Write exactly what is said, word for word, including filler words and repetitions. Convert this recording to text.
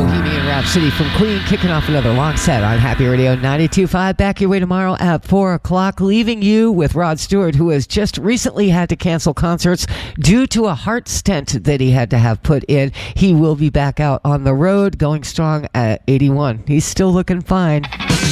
Bohemian Rhapsody from Queen, kicking off another long set on Happy Radio ninety-two point five. Back your way tomorrow at four o'clock, leaving you with Rod Stewart, who has just recently had to cancel concerts due to a heart stent that he had to have put in. He will be back out on the road, going strong at eighty-one. He's still looking fine.